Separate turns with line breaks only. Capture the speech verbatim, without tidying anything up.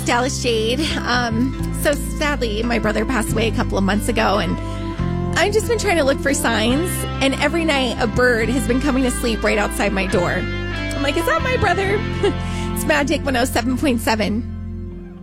Dallas Jade. Um, so sadly, my brother passed away a couple of months ago, and I've just been trying to look for signs, and every night a bird has been coming to sleep right outside my door. I'm like, is that my brother? It's Magic one oh seven point seven.